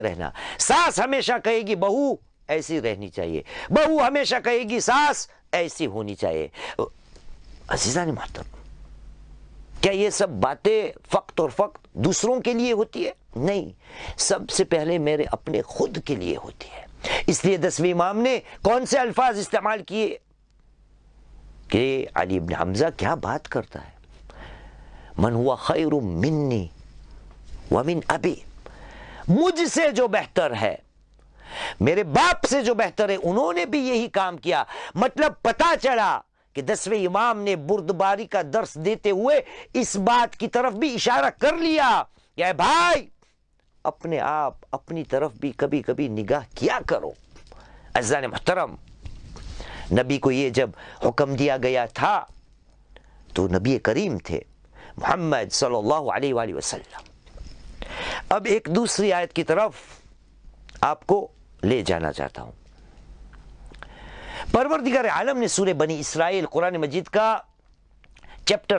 رہنا. ساس ہمیشہ کہے گی بہو ایسی رہنی چاہیے, بہو ہمیشہ کہے گی ساس ایسی ہونی چاہیے. عزیزان محترم, کیا یہ سب باتیں فقط اور فقط دوسروں کے لیے ہوتی ہے؟ نہیں, سب سے پہلے میرے اپنے خود کے لیے ہوتی ہے. اس لیے 10ویں امام نے کون سے الفاظ استعمال کیے کہ علی ابن حمزہ کیا بات کرتا ہے, من ہوا خیر منی ومن ابی, مجھ سے جو بہتر ہے, میرے باپ سے جو بہتر ہے, انہوں نے بھی یہی کام کیا. مطلب پتا چلا کہ 10ویں امام نے بردباری کا درس دیتے ہوئے اس بات کی طرف بھی اشارہ کر لیا کہ اے بھائی, اپنے آپ اپنی طرف بھی کبھی کبھی نگاہ کیا کرو. عزیزان محترم, نبی کو یہ جب حکم دیا گیا تھا تو نبی کریم تھے محمد صلی اللہ علیہ وآلہ وسلم. اب ایک دوسری آیت کی طرف آپ کو لے جانا چاہتا ہوں. پروردگار عالم نے سورہ بنی اسرائیل قرآن مجید کا چیپٹر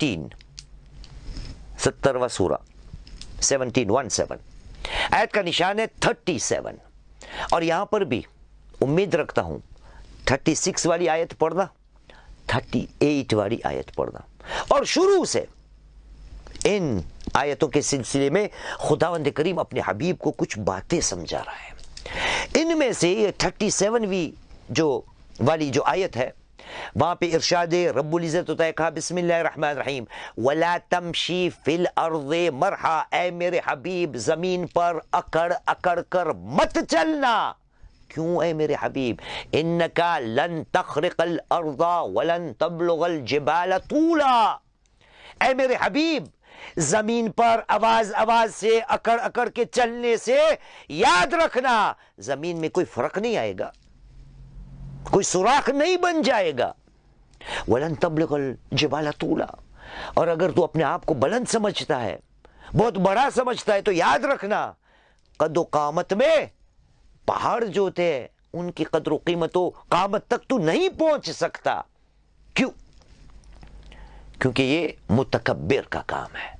17واں سورہ 17 آیت کا نشان ہے 37, اور یہاں پر بھی امید رکھتا ہوں 36 والی آیت پڑھنا, 38 والی آیت پڑھنا, اور شروع سے ان آیتوں کے سلسلے میں خداوند کریم اپنے حبیب کو کچھ باتیں سمجھا رہا ہے. ان میں سے یہ 37ویں والی جو آیت ہے, وہاں پہ ارشاد رب العزت ہوتا ہے, کہا بسم اللہ الرحمن الرحیم وَلَا تَمْشِي فِي الْأَرْضِ مَرْحًا, اے میرے حبیب زمین پر اکڑ اکڑ کر مت چلنا. کیوں اے میرے حبیب؟ اِنَّكَ لَن تَخْرِقَ الْأَرْضَ وَلَن تَبْلُغَ الْجِبَالَ طُولًا, اے میرے حبیب زمین پر آواز سے اکڑ اکڑ کے چلنے سے یاد رکھنا زمین میں کوئی فرق نہیں آئے گا, کوئی سوراخ نہیں بن جائے گا. وَلَن تَبْلُغَ الْجِبَالَ طُولًا, اور اگر تو اپنے آپ کو بلند سمجھتا ہے, بہت بڑا سمجھتا ہے, تو یاد رکھنا قد و قامت میں پہاڑ جو ہوتے ہیں ان کی قدر و قیمت و قامت تک تو نہیں پہنچ سکتا. کیوں؟ کیونکہ یہ متکبر کا کام ہے,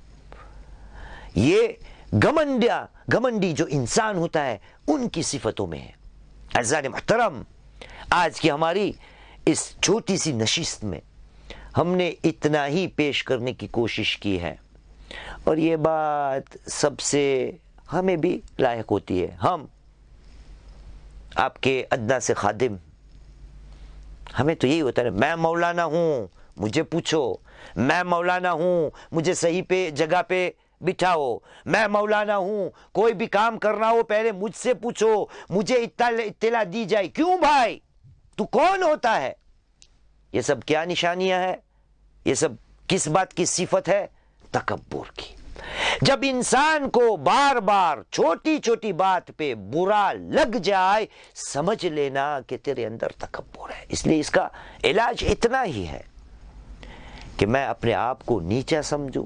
یہ گھمنڈی جو انسان ہوتا ہے ان کی صفتوں میں ہے. عزیزان محترم, آج کی ہماری اس چھوٹی سی نشست میں ہم نے اتنا ہی پیش کرنے کی کوشش کی ہے, اور یہ بات سب سے ہمیں بھی لاحق ہوتی ہے. ہم آپ کے ادنا سے خادم, ہمیں تو یہی ہوتا ہے, میں مولانا ہوں مجھے پوچھو, میں مولانا ہوں مجھے صحیح پہ جگہ پہ بٹھاؤ, میں مولانا ہوں کوئی بھی کام کرنا ہو پہلے مجھ سے پوچھو, مجھے اطلاع دی جائے. کیوں بھائی, تو کون ہوتا ہے؟ یہ سب کیا نشانیاں ہیں؟ یہ سب کس بات کی صفت ہے؟ تکبر کی. جب انسان کو بار بار چھوٹی چھوٹی بات پہ برا لگ جائے, سمجھ لینا کہ تیرے اندر تکبر ہے. اس لیے اس کا علاج اتنا ہی ہے کہ میں اپنے آپ کو نیچا سمجھوں.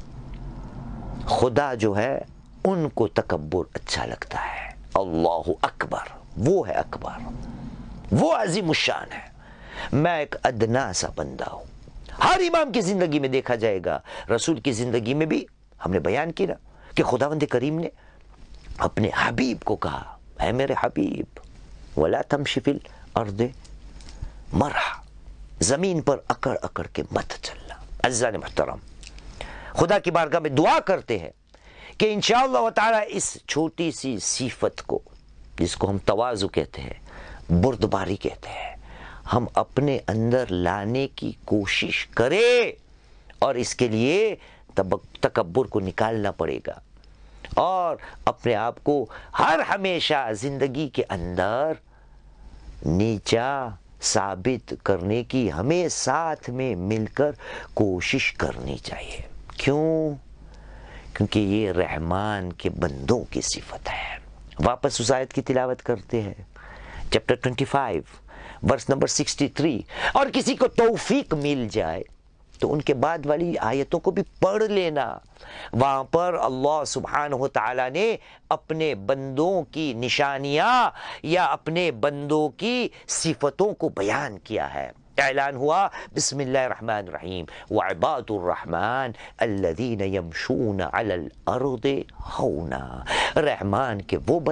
خدا جو ہے ان کو تکبر اچھا لگتا ہے. اللہ اکبر, وہ ہے اکبر, وہ عظیم الشان ہے. میں ایک ادنا سا بندہ ہوں. ہر امام کی زندگی میں دیکھا جائے گا, رسول کی زندگی میں بھی ہم نے بیان کیا کہ خداوند کریم نے اپنے حبیب کو کہا, اے میرے حبیب وَلَا تَمْشِ فِي الْأَرْضِ مَرْحًا, زمین پر اکڑ اکڑ کے مت چلنا. عزیزان محترم, خدا کی بارگاہ میں دعا کرتے ہیں کہ انشاءاللہ تعالی اس چھوٹی سی صفت کو, جس کو ہم تواضع کہتے ہیں, بردباری کہتے ہیں, ہم اپنے اندر لانے کی کوشش کریں, اور اس کے لیے تکبر کو نکالنا پڑے گا, اور اپنے آپ کو ہر ہمیشہ زندگی کے اندر نیچا ثابت کرنے کی ہمیں ساتھ میں مل کر کوشش کرنی چاہیے. کیوں؟ کیونکہ یہ رحمان کے بندوں کی صفت ہے. واپس اس آیت کی تلاوت کرتے ہیں, چیپٹر 25 ورس نمبر 63. اور کسی کو توفیق مل جائے تو ان کے بعد والی آیتوں کو بھی پڑھ لینا. وہاں پر اللہ سبحانہ و تعالی نے اپنے بندوں کی نشانیاں یا اپنے بندوں کی صفتوں کو بیان کیا ہے. اعلان ہوا بسم اللہ الرحمن الرحیم وعباد الرحمن الذین یمشون علی الارض ہونا، رحمان کے وہ